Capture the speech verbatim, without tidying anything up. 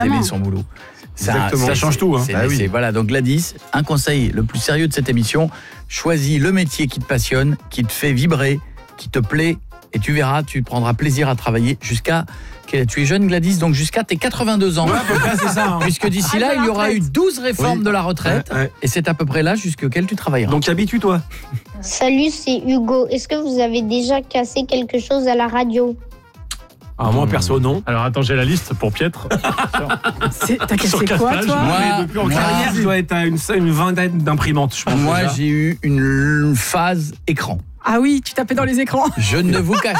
aimer son boulot. Ça, Exactement. ça change tout. Hein. Ah oui. Voilà, donc Gladys, un conseil le plus sérieux de cette émission, choisis le métier qui te passionne, qui te fait vibrer, qui te plaît, et tu verras, tu prendras plaisir à travailler jusqu'à... Tu es jeune Gladys, donc jusqu'à tes quatre-vingt-deux ans. Ouais, à peu près, c'est ça. Hein. Puisque d'ici là, il y aura eu douze réformes Oui. de la retraite, Ouais, ouais. et c'est à peu près là jusqu'auquel tu travailleras. Donc habitue-toi. Salut, c'est Hugo. Est-ce que vous avez déjà cassé quelque chose à la radio? Ah, moi, perso, non. Alors attends, j'ai la liste pour Pietre. C'est- T'as Sur cassé quatre quoi, pages. toi Moi, Mais depuis en moi, carrière, je dois être à une, une vingtaine d'imprimantes, je pense. Moi, déjà. j'ai eu une phase écran. Ah oui, tu tapais dans les écrans. Je ne vous cache